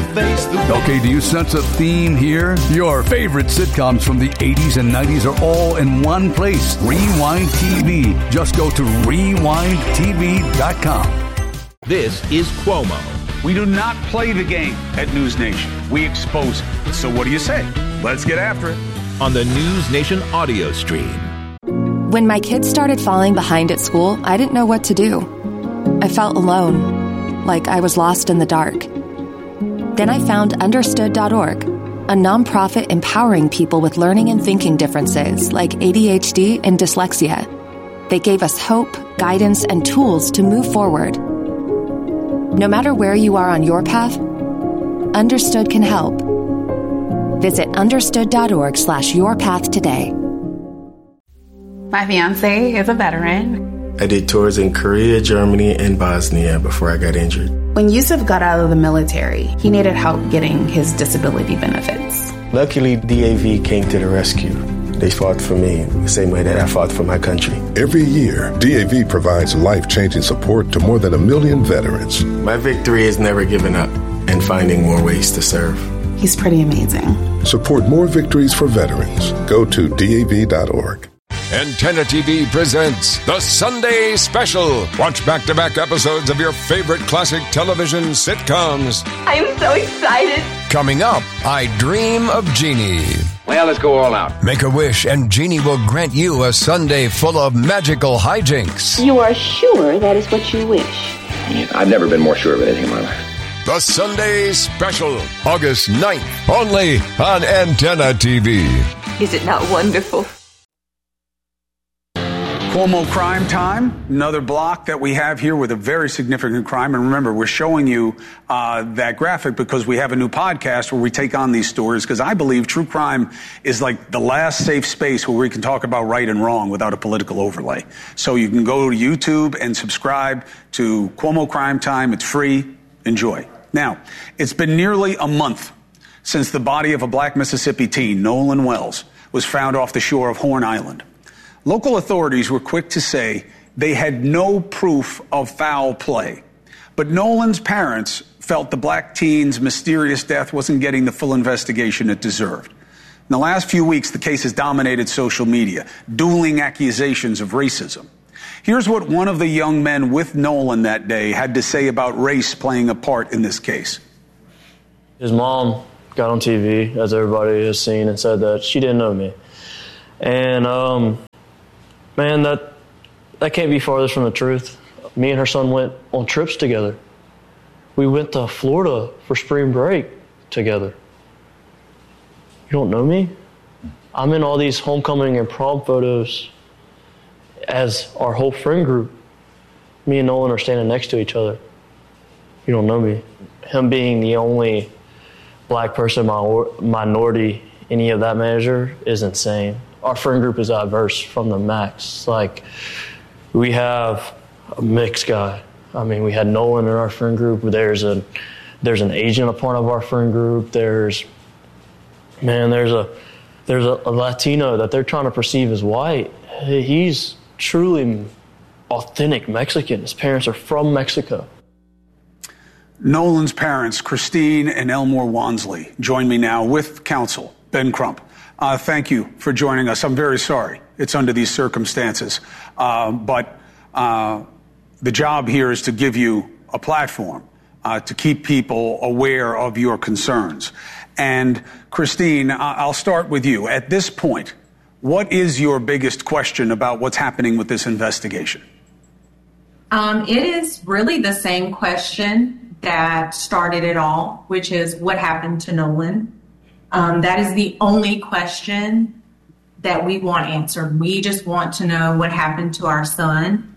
face the... Okay, do you sense a theme here? Your favorite sitcoms from the 80s and 90s are all in one place. Rewind TV. Just go to rewindtv.com. This is Cuomo. We do not play the game at News Nation. We expose it. So what do you say? Let's get after it. On the News Nation audio stream. When my kids started falling behind at school, I didn't know what to do. I felt alone, like I was lost in the dark. Then I found Understood.org, a nonprofit empowering people with learning and thinking differences like ADHD and dyslexia. They gave us hope, guidance, and tools to move forward. No matter where you are on your path, Understood can help. Visit understood.org/yourpath today. My fiance is a veteran. I did tours in Korea, Germany, and Bosnia before I got injured. When Yusuf got out of the military, he needed help getting his disability benefits. Luckily, DAV came to the rescue. They fought for me the same way that I fought for my country. Every year, DAV provides life-changing support to more than 1 million veterans. My victory is never giving up and finding more ways to serve. He's pretty amazing. Support more victories for veterans. Go to DAV.org. Antenna TV presents The Sunday Special. Watch back-to-back episodes of your favorite classic television sitcoms. I'm so excited. Coming up, I Dream of Jeannie. Well, let's go all out. Make a wish and Jeannie will grant you a Sunday full of magical hijinks. You are sure that is what you wish? I've never been more sure of anything in my life. The Sunday Special, August 9th, only on Antenna TV. Is it not wonderful? Cuomo Crime Time, another block that we have here with a very significant crime. And remember, we're showing you that graphic because we have a new podcast where we take on these stories, because I believe true crime is like the last safe space where we can talk about right and wrong without a political overlay. So you can go to YouTube and subscribe to Cuomo Crime Time. It's free. Enjoy. Now, it's been nearly a month since the body of a black Mississippi teen, Nolan Wells, was found off the shore of Horn Island. Local authorities were quick to say they had no proof of foul play. But Nolan's parents felt the black teen's mysterious death wasn't getting the full investigation it deserved. In the last few weeks, the case has dominated social media, dueling accusations of racism. Here's what one of the young men with Nolan that day had to say about race playing a part in this case. His mom got on TV, as everybody has seen, and said that she didn't know me. And, man, that can't be farthest from the truth. Me and her son went on trips together. We went to Florida for spring break together. You don't know me? I'm in all these homecoming and prom photos as our whole friend group. Me and Nolan are standing next to each other. You don't know me. Him being the only black person, minority, any of that measure is insane. Our friend group is diverse from the max. Like, we have a mixed guy. I mean, we had Nolan in our friend group. There's an Asian a part of our friend group. There's a Latino that they're trying to perceive as white. He's truly authentic Mexican. His parents are from Mexico. Nolan's parents, Christine and Elmore Wansley, join me now with counsel, Ben Crump. Thank you for joining us. I'm very sorry it's under these circumstances. But the job here is to give you a platform to keep people aware of your concerns. And Christine, I'll start with you. At this point, what is your biggest question about what's happening with this investigation? It is really the same question that started it all, which is what happened to Nolan. That is the only question that we want answered. We just want to know what happened to our son.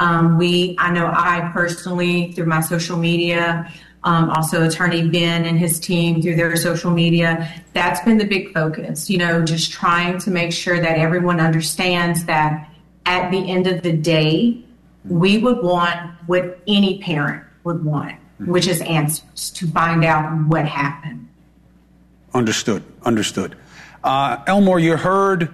I know I personally, through my social media, also Attorney Ben and his team through their social media, that's been the big focus, just trying to make sure that everyone understands that at the end of the day, we would want what any parent would want, which is answers to find out what happened. Understood. Elmore, you heard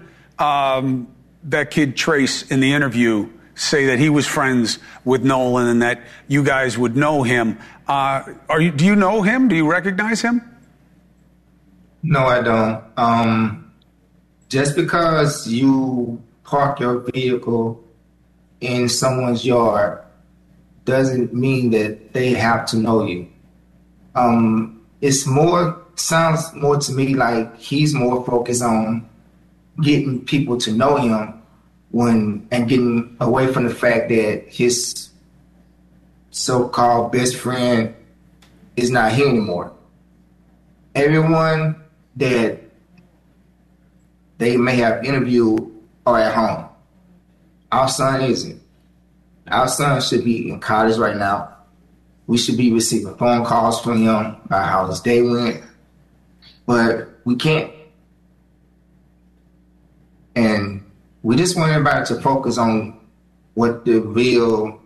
that kid Trace in the interview say that he was friends with Nolan and that you guys would know him. Do you know him? Do you recognize him? No, I don't. Just because you park your vehicle in someone's yard doesn't mean that they have to know you. Sounds more to me like he's more focused on getting people to know him and getting away from the fact that his so-called best friend is not here anymore. Everyone that they may have interviewed are at home. Our son isn't. Our son should be in college right now. We should be receiving phone calls from him about how his day went, but we can't. And we just want everybody to focus on what the real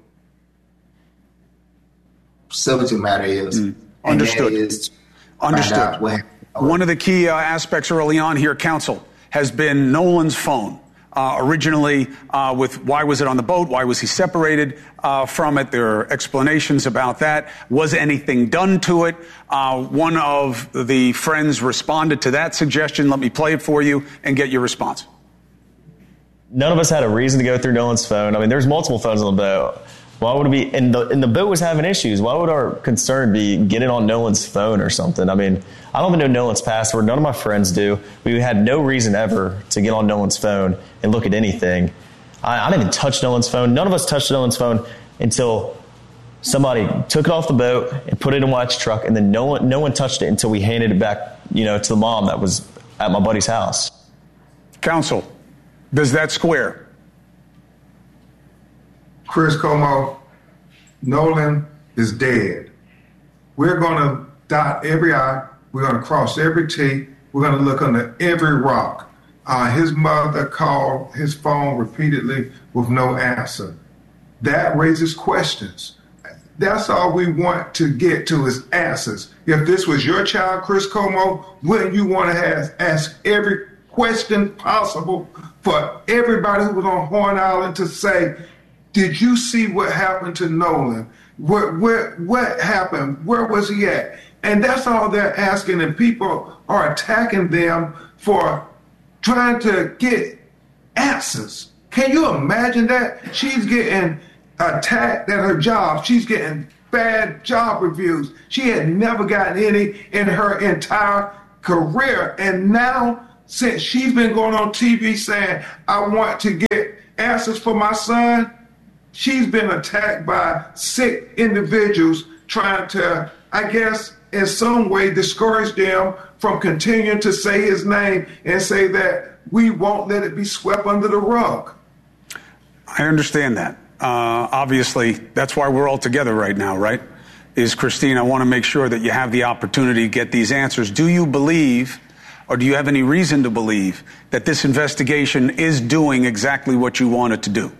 subject matter is. Understood. Understood. One of the key aspects early on here, counsel, has been Nolan's phone. Originally, with why was it on the boat? Why was he separated from it? There are explanations about that. Was anything done to it? One of the friends responded to that suggestion. Let me play it for you and get your response. None of us had a reason to go through Nolan's phone. I mean, there's multiple phones on the boat. Why would it be? And the boat was having issues. Why would our concern be getting on Nolan's phone or something? I mean, I don't even know Nolan's password. None of my friends do. We had no reason ever to get on Nolan's phone and look at anything. I didn't even touch Nolan's phone. None of us touched Nolan's phone until somebody took it off the boat and put it in Wyatt's truck, and then no one touched it until we handed it back, to the mom that was at my buddy's house. Counsel, does that square? Chris Como, Nolan is dead. We're going to dot every I. We're going to cross every T. We're going to look under every rock. His mother called his phone repeatedly with no answer. That raises questions. That's all we want to get to is answers. If this was your child, Chris Como, wouldn't you want to ask every question possible for everybody who was on Horn Island to say, did you see what happened to Nolan? What happened? Where was he at? And that's all they're asking, and people are attacking them for trying to get answers. Can you imagine that? She's getting attacked at her job. She's getting bad job reviews. She had never gotten any in her entire career. And now, since she's been going on TV saying, I want to get answers for my son, she's been attacked by sick individuals trying to, I guess, in some way discourage them from continuing to say his name and say that we won't let it be swept under the rug. I understand that. Obviously, that's why we're all together right now, right? Christine, I want to make sure that you have the opportunity to get these answers. Do you believe, or do you have any reason to believe, that this investigation is doing exactly what you want it to do?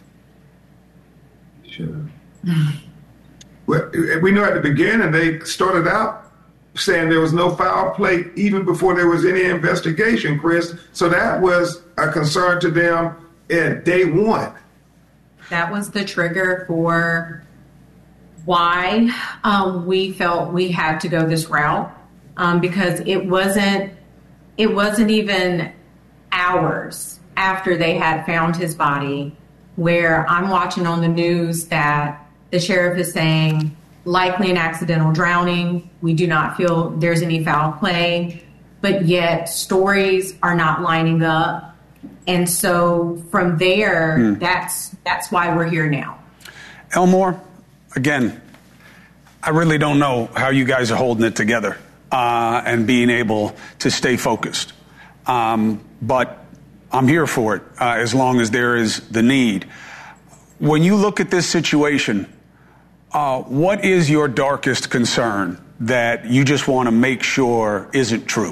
Sure. Well, we know at the beginning they started out saying there was no foul play even before there was any investigation, Chris. So that was a concern to them at day one. That was the trigger for why we felt we had to go this route, because it wasn't even hours after they had found his body where I'm watching on the news that the sheriff is saying likely an accidental drowning. We do not feel there's any foul play, but yet stories are not lining up. And so from there, that's why we're here now. Elmore, again, I really don't know how you guys are holding it together and being able to stay focused. But I'm here for it as long as there is the need. When you look at this situation, what is your darkest concern that you just want to make sure isn't true?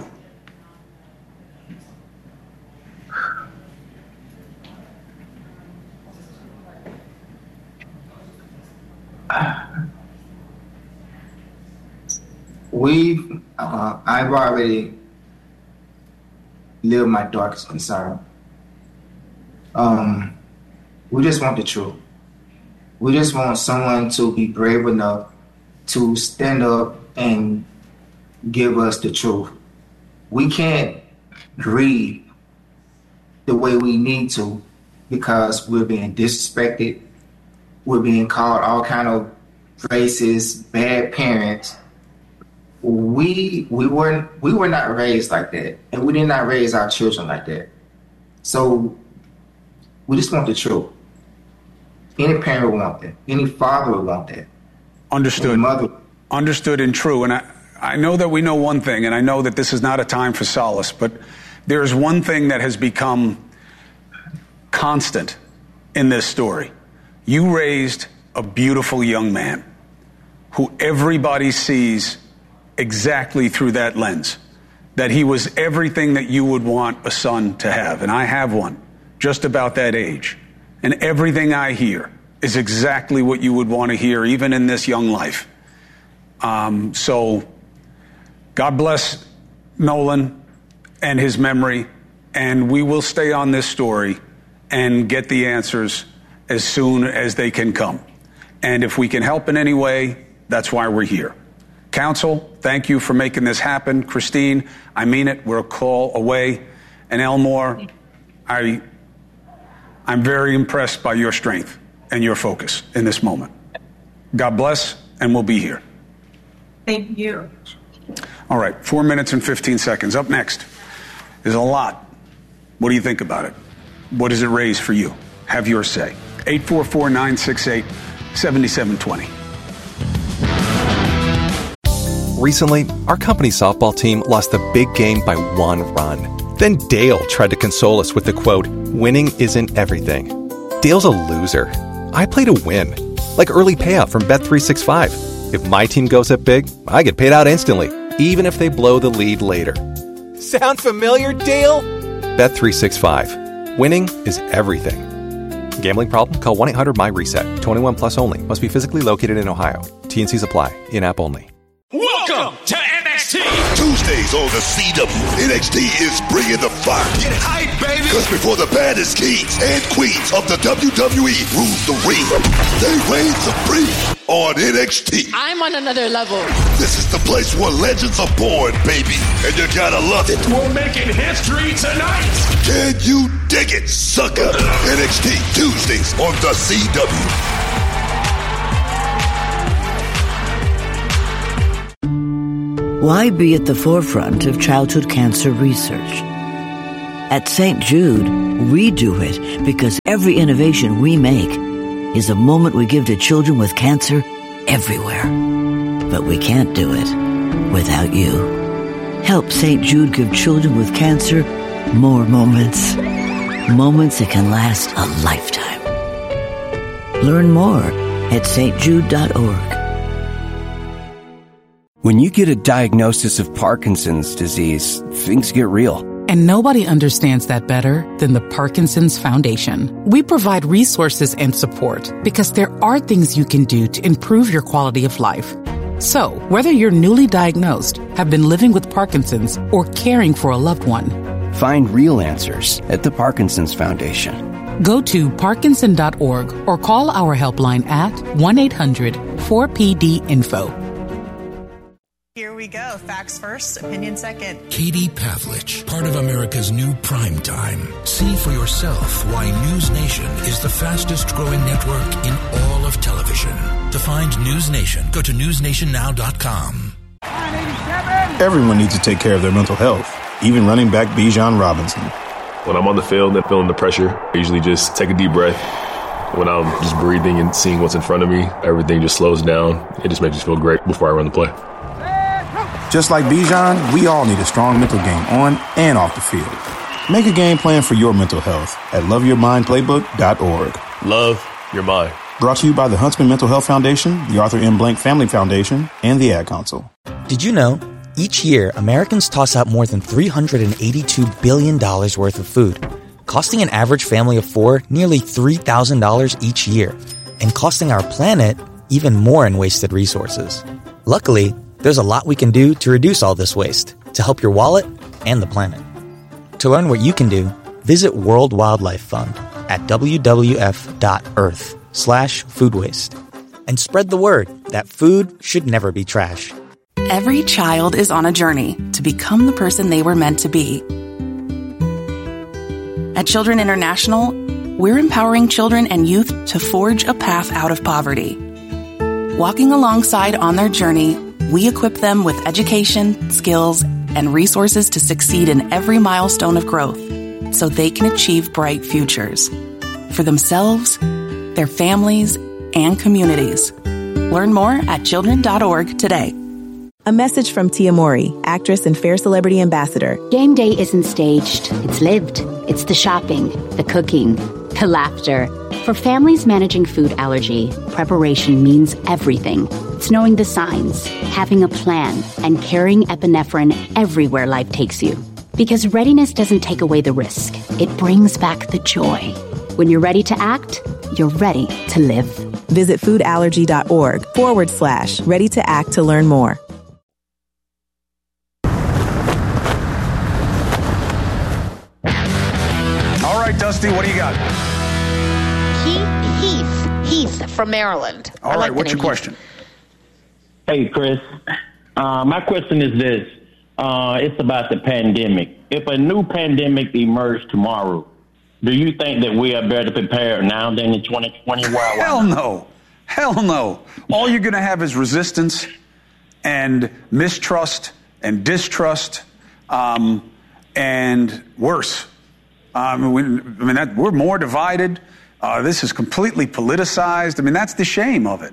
I've already lived my darkest concern. We just want the truth. We just want someone to be brave enough to stand up and give us the truth. We can't grieve the way we need to because we're being disrespected. We're being called all kind of racist, bad parents. We were not raised like that, and we did not raise our children like that. So we just want the truth. Any parent would want that. Any father would want that. Understood. Any mother. Understood and true. And I know that we know one thing, and I know that this is not a time for solace, but there's one thing that has become constant in this story. You raised a beautiful young man who everybody sees exactly through that lens, that he was everything that you would want a son to have. And I have one just about that age. And everything I hear is exactly what you would want to hear, even in this young life. So God bless Nolan and his memory, and we will stay on this story and get the answers as soon as they can come. And if we can help in any way, that's why we're here. Counsel, thank you for making this happen. Christine, I mean it. We're a call away. And Elmore, I'm very impressed by your strength and your focus in this moment. God bless, and we'll be here. Thank you. All right, 4 minutes and 15 seconds. Up next is a lot. What do you think about it? What does it raise for you? Have your say. 844-968-7720. Recently, our company's softball team lost the big game by 1 run. Then Dale tried to console us with the quote, "Winning isn't everything." Dale's a loser. I play to win. Like early payout from Bet365. If my team goes up big, I get paid out instantly, even if they blow the lead later. Sound familiar, Dale? Bet365. Winning is everything. Gambling problem? Call 1-800-MY-RESET. 21 plus only. Must be physically located in Ohio. T&Cs apply. In-app only. Welcome to NXT. Tuesdays on the CW. NXT is bringing the fire. Get hype, baby. Because before the baddest kings and queens of the WWE rule the ring, they reign supreme on NXT. I'm on another level. This is the place where legends are born, baby. And you gotta love it. We're making history tonight. Can you dig it, sucker? NXT Tuesdays on the CW. Why be at the forefront of childhood cancer research? At St. Jude, we do it because every innovation we make is a moment we give to children with cancer everywhere. But we can't do it without you. Help St. Jude give children with cancer more moments. Moments that can last a lifetime. Learn more at stjude.org. When you get a diagnosis of Parkinson's disease, things get real. And nobody understands that better than the Parkinson's Foundation. We provide resources and support because there are things you can do to improve your quality of life. So, whether you're newly diagnosed, have been living with Parkinson's, or caring for a loved one, find real answers at the Parkinson's Foundation. Go to parkinson.org or call our helpline at 1-800-4PD-INFO. Here we go. Facts first, opinion second. Katie Pavlich, part of America's new prime time. See for yourself why News Nation is the fastest growing network in all of television. To find News Nation, go to newsnationnow.com. Everyone needs to take care of their mental health, even running back Bijan Robinson. When I'm on the field and feeling the pressure, I usually just take a deep breath. When I'm just breathing and seeing what's in front of me, everything just slows down. It just makes me feel great before I run the play. Just like Bijan, we all need a strong mental game on and off the field. Make a game plan for your mental health at loveyourmindplaybook.org. Love your mind. Brought to you by the Huntsman Mental Health Foundation, the Arthur M. Blank Family Foundation, and the Ad Council. Did you know, each year, Americans toss out more than $382 billion worth of food, costing an average family of 4 nearly $3,000 each year, and costing our planet even more in wasted resources. Luckily, there's a lot we can do to reduce all this waste, to help your wallet and the planet. To learn what you can do, visit World Wildlife Fund at wwf.earth/food waste. And spread the word that food should never be trash. Every child is on a journey to become the person they were meant to be. At Children International, we're empowering children and youth to forge a path out of poverty. Walking alongside on their journey, we equip them with education, skills, and resources to succeed in every milestone of growth so they can achieve bright futures for themselves, their families, and communities. Learn more at children.org today. A message from Tia Mori, actress and Fair Celebrity Ambassador. Game day isn't staged, it's lived. It's the shopping, the cooking, the laughter. For families managing food allergy, preparation means everything. It's knowing the signs, having a plan, and carrying epinephrine everywhere life takes you. Because readiness doesn't take away the risk, it brings back the joy. When you're ready to act, you're ready to live. Visit foodallergy.org/ready to act to learn more. All right, Dusty, what do you got? Heath from Maryland. All right, what's your question? Hey, Chris. My question is this. It's about the pandemic. If a new pandemic emerged tomorrow, do you think that we are better prepared now than in 2020? Hell no. Hell no. All you're going to have is resistance and mistrust and distrust and worse. We're more divided. This is completely politicized. I mean, that's the shame of it.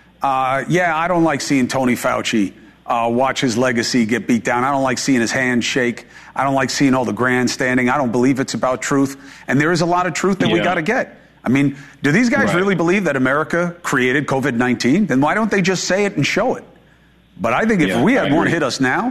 I don't like seeing Tony Fauci watch his legacy get beat down. I don't like seeing his hand shake. I don't like seeing all the grandstanding. I don't believe it's about truth. And there is a lot of truth that we got to get. I mean, do these guys really believe that America created COVID-19? Then why don't they just say it and show it? But I think if we had one hit us now,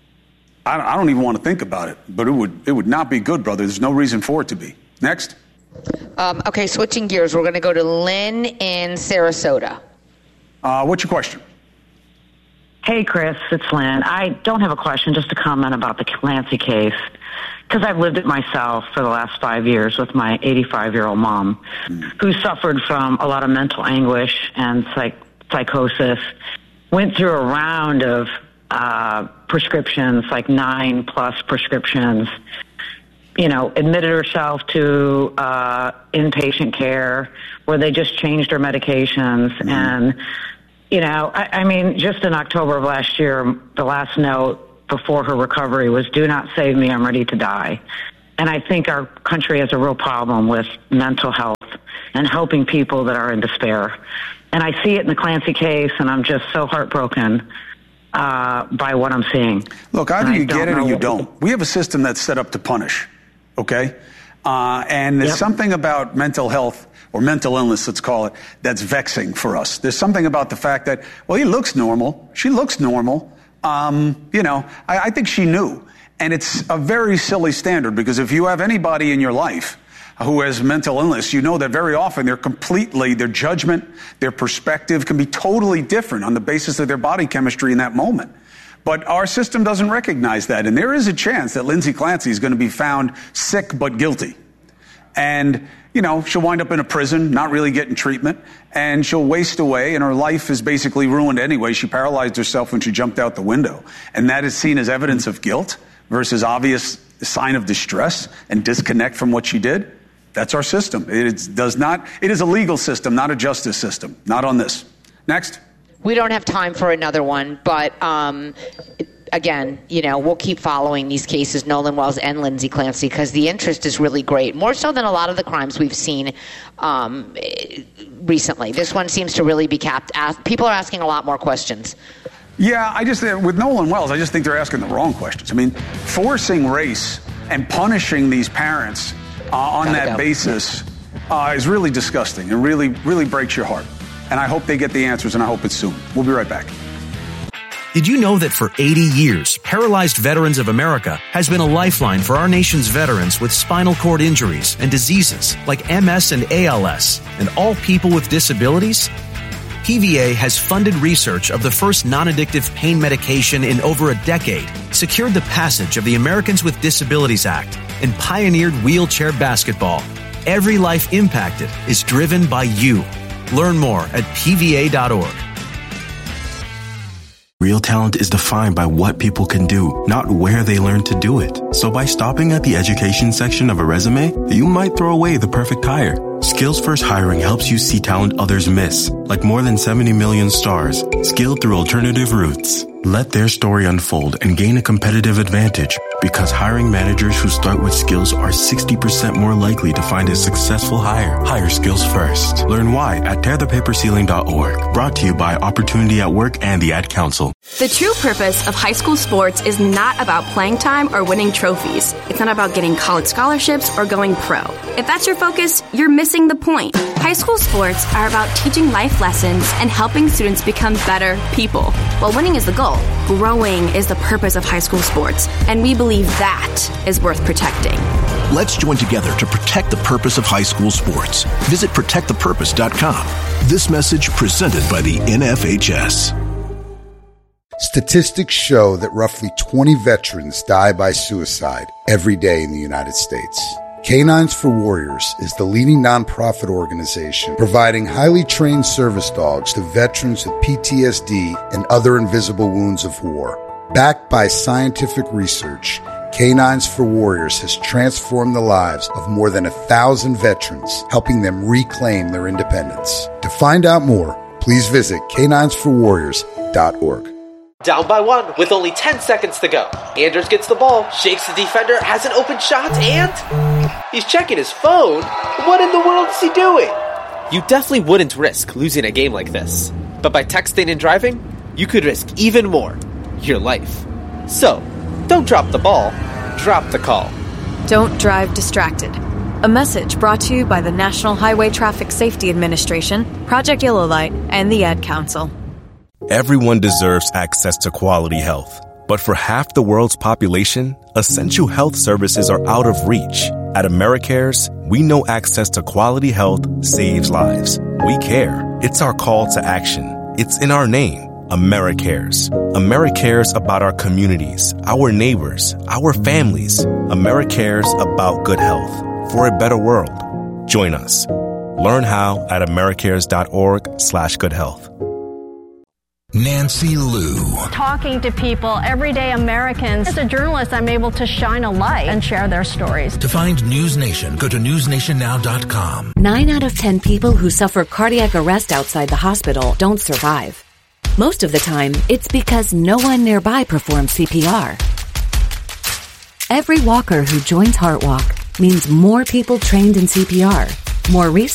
I don't even want to think about it. But it would not be good, brother. There's no reason for it to be. Next. Okay, switching gears. We're going to go to Lynn in Sarasota. What's your question? Hey, Chris, it's Lynn. I don't have a question, just a comment about the Clancy case, because I've lived it myself for the last 5 years with my 85-year-old mom, who suffered from a lot of mental anguish and psychosis, went through a round of prescriptions, like 9+ prescriptions, admitted herself to inpatient care where they just changed her medications. And, just in October of last year, the last note before her recovery was, "Do not save me, I'm ready to die." And I think our country has a real problem with mental health and helping people that are in despair. And I see it in the Clancy case, and I'm just so heartbroken by what I'm seeing. Look, either you get it or you don't. We have a system that's set up to punish, okay? And there's something about mental health or mental illness, let's call it, that's vexing for us. There's something about the fact that, well, he looks normal. She looks normal. I think she knew. And it's a very silly standard, because if you have anybody in your life who has mental illness, you know that very often their judgment, their perspective can be totally different on the basis of their body chemistry in that moment. But our system doesn't recognize that. And there is a chance that Lindsay Clancy is going to be found sick but guilty. And, she'll wind up in a prison, not really getting treatment, and she'll waste away, and her life is basically ruined anyway. She paralyzed herself when she jumped out the window. And that is seen as evidence of guilt versus obvious sign of distress and disconnect from what she did. That's our system. It is a legal system, not a justice system. Not on this. Next. We don't have time for another one, but again, we'll keep following these cases, Nolan Wells and Lindsay Clancy, because the interest is really great, more so than a lot of the crimes we've seen recently. This one seems to really be capped. People are asking a lot more questions. Yeah, with Nolan Wells, I just think they're asking the wrong questions. I mean, forcing race and punishing these parents on that basis is really disgusting and really, really breaks your heart. And I hope they get the answers, and I hope it's soon. We'll be right back. Did you know that for 80 years, Paralyzed Veterans of America has been a lifeline for our nation's veterans with spinal cord injuries and diseases like MS and ALS, and all people with disabilities? PVA has funded research of the first non-addictive pain medication in over a decade, secured the passage of the Americans with Disabilities Act, and pioneered wheelchair basketball. Every life impacted is driven by you. Learn more at PVA.org. Real talent is defined by what people can do, not where they learn to do it. So by stopping at the education section of a resume, you might throw away the perfect hire. Skills First Hiring helps you see talent others miss, like more than 70 million stars, skilled through alternative routes. Let their story unfold and gain a competitive advantage, because hiring managers who start with skills are 60% more likely to find a successful hire. Hire skills first. Learn why at tearthepaperceiling.org. Brought to you by Opportunity at Work and the Ad Council. The true purpose of high school sports is not about playing time or winning trophies. It's not about getting college scholarships or going pro. If that's your focus, you're missing the point. High school sports are about teaching life lessons and helping students become better people. While winning is the goal, growing is the purpose of high school sports, and we believe that is worth protecting. Let's join together to protect the purpose of high school sports. Visit protectthepurpose.com. This message presented by the NFHS. Statistics show that roughly 20 veterans die by suicide every day in the United States. Canines for Warriors is the leading nonprofit organization providing highly trained service dogs to veterans with PTSD and other invisible wounds of war. Backed by scientific research, Canines for Warriors has transformed the lives of more than 1,000 veterans, helping them reclaim their independence. To find out more, please visit caninesforwarriors.org. Down by one with only 10 seconds to go. Anders gets the ball, shakes the defender, has an open shot, and he's checking his phone. What in the world is he doing? You definitely wouldn't risk losing a game like this. But by texting and driving, you could risk even more. Your life. So, don't drop the ball, drop the call. Don't drive distracted. A message brought to you by the National Highway Traffic Safety Administration, Project Yellow Light, and the Ad Council. Everyone deserves access to quality health. But for half the world's population, essential health services are out of reach. At AmeriCares, we know access to quality health saves lives. We care. It's our call to action. It's in our name, AmeriCares. AmeriCares about our communities, our neighbors, our families. AmeriCares about good health for a better world. Join us. Learn how at americares.org/goodhealth. Nancy Liu. Talking to people, everyday Americans. As a journalist, I'm able to shine a light and share their stories. To find News Nation, go to newsnationnow.com. 9 out of 10 people who suffer cardiac arrest outside the hospital don't survive. Most of the time, it's because no one nearby performs CPR. Every walker who joins HeartWalk means more people trained in CPR, more research,